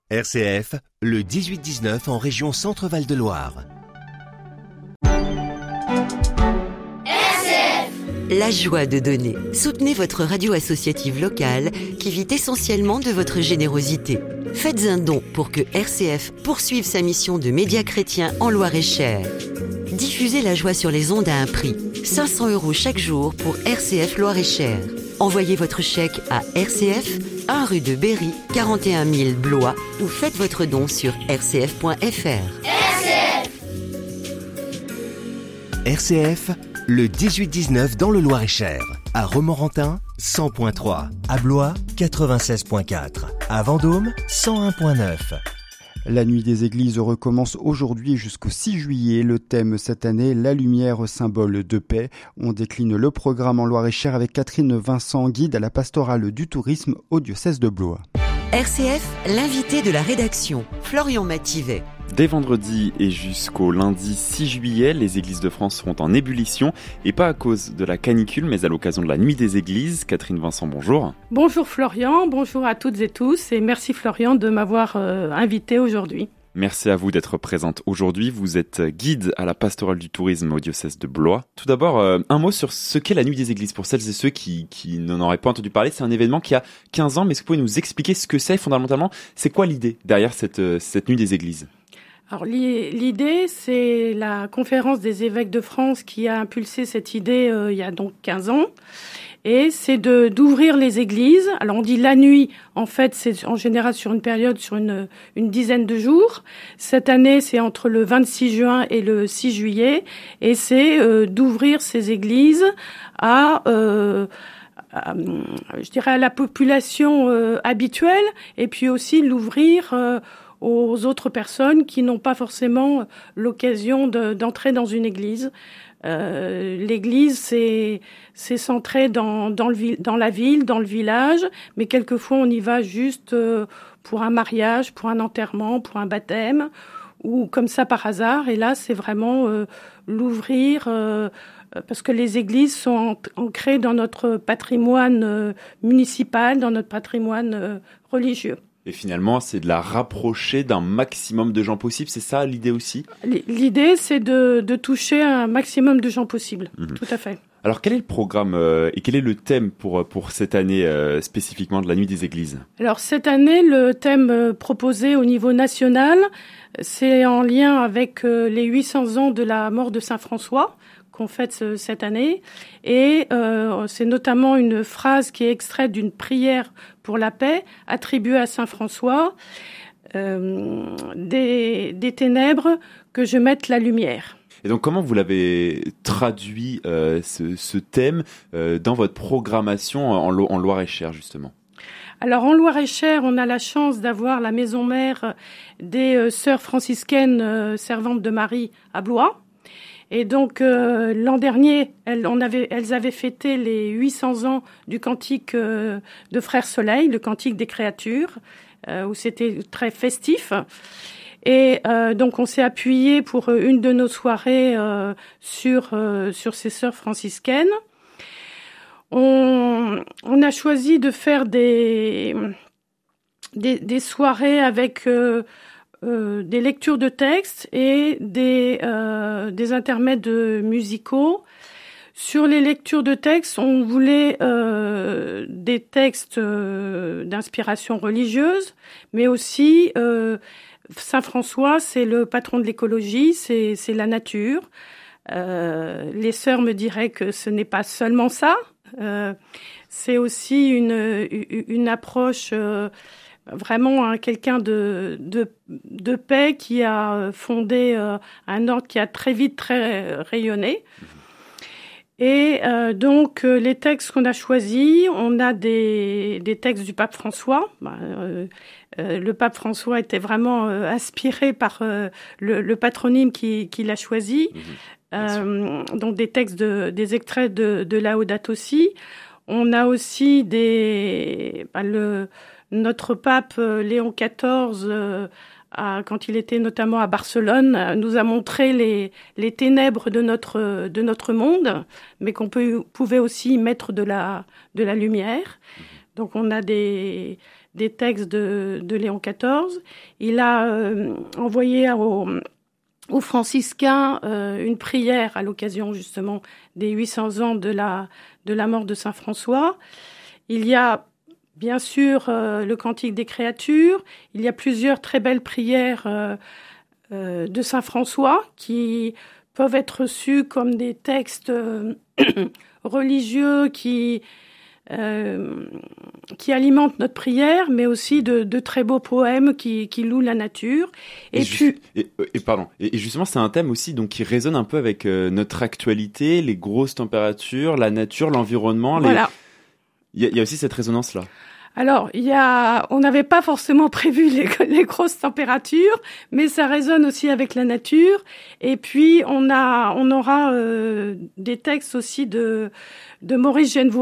RCF, le 18-19 en région Centre-Val de Loire. La joie de donner. Soutenez votre radio associative locale qui vit essentiellement de votre générosité. Faites un don pour que RCF poursuive sa mission de média chrétien en Loire-et-Cher. Diffusez la joie sur les ondes à un prix. 500 € chaque jour pour RCF Loire-et-Cher. Envoyez votre chèque à RCF, 1 rue de Berry, 41 000 Blois ou faites votre don sur rcf.fr. RCF, le 18-19 dans le Loir-et-Cher. À Romorantin, 100.3. À Blois, 96.4. À Vendôme, 101.9. La nuit des églises recommence aujourd'hui jusqu'au 6 juillet. Le thème cette année, la lumière, symbole de paix. On décline le programme en Loire-et-Cher avec Catherine Vincent, guide à la pastorale du tourisme au diocèse de Blois. RCF, l'invité de la rédaction, Florian Mativet. Dès vendredi et jusqu'au lundi 6 juillet, les églises de France seront en ébullition, et pas à cause de la canicule, mais à l'occasion de la nuit des églises. Catherine Vincent, bonjour. Bonjour Florian, bonjour à toutes et tous, et merci Florian de m'avoir invité aujourd'hui. Merci à vous d'être présente aujourd'hui. Vous êtes guide à la pastorale du tourisme au diocèse de Blois. Tout d'abord, un mot sur ce qu'est la nuit des églises. Pour celles et ceux qui n'en auraient pas entendu parler, c'est un événement qui a 15 ans, mais est-ce que vous pouvez nous expliquer ce que c'est fondamentalement? C'est quoi l'idée derrière cette nuit des églises? Alors l'idée, c'est la conférence des évêques de France qui a impulsé cette idée il y a donc 15 ans. Et c'est d'ouvrir les églises. Alors on dit la nuit, en fait c'est en général sur une période, sur une dizaine de jours. Cette année c'est entre le 26 juin et le 6 juillet. Et c'est d'ouvrir ces églises à je dirais à la population habituelle, et puis aussi l'ouvrir aux autres personnes qui n'ont pas forcément l'occasion d'entrer dans une église. L'église, c'est centré dans la ville, dans le village, mais quelquefois on y va juste pour un mariage, pour un enterrement, pour un baptême, ou comme ça par hasard. Et là, c'est vraiment l'ouvrir, parce que les églises sont ancrées dans notre patrimoine municipal, dans notre patrimoine religieux. Et finalement, c'est de la rapprocher d'un maximum de gens possible, c'est ça l'idée aussi? L'idée, c'est de toucher un maximum de gens possible, tout à fait. Alors quel est le programme et quel est le thème pour cette année spécifiquement de la nuit des églises? Alors cette année, le thème proposé au niveau national, c'est en lien avec les 800 ans de la mort de Saint François, qu'on fête cette année, et c'est notamment une phrase qui est extraite d'une prière pour la paix attribuée à Saint François, des ténèbres que je mette la lumière. Et donc comment vous l'avez traduit ce thème dans votre programmation en Loire-et-Cher justement? Alors en Loire-et-Cher, on a la chance d'avoir la maison mère des sœurs franciscaines servantes de Marie à Blois. Et donc l'an dernier, elles avaient fêté les 800 ans du cantique de Frère Soleil, le cantique des créatures, où c'était très festif. Et donc on s'est appuyé pour une de nos soirées sur ces sœurs franciscaines. On a choisi de faire des soirées avec des lectures de textes et des intermèdes musicaux. Sur les lectures de textes, on voulait des textes d'inspiration religieuse, mais aussi Saint François, c'est le patron de l'écologie, c'est la nature. Les sœurs me diraient que ce n'est pas seulement ça, c'est aussi une approche vraiment quelqu'un de paix qui a fondé un ordre qui a très vite rayonné. Et donc les textes qu'on a choisis, on a des textes du pape François. Le pape François était vraiment inspiré par le patronyme qu'il a choisi. Donc des textes, des extraits de Laudato Si. On a aussi notre pape Léon XIV, quand il était notamment à Barcelone, nous a montré les ténèbres de notre monde, mais qu'on pouvait aussi mettre de la lumière. Donc on a des des textes de Léon XIV. Il a envoyé aux franciscains une prière à l'occasion justement des 800 ans de la mort de Saint François. Il y a bien sûr le Cantique des créatures. Il y a plusieurs très belles prières de Saint François qui peuvent être reçus comme des textes religieux qui alimentent notre prière, mais aussi de très beaux poèmes qui louent la nature. Et justement, c'est un thème aussi donc qui résonne un peu avec notre actualité, les grosses températures, la nature, l'environnement. Voilà. Il y a aussi cette résonance-là. Alors, on n'avait pas forcément prévu les grosses températures, mais ça résonne aussi avec la nature. Et puis, on aura des textes aussi de Maurice Genevoix,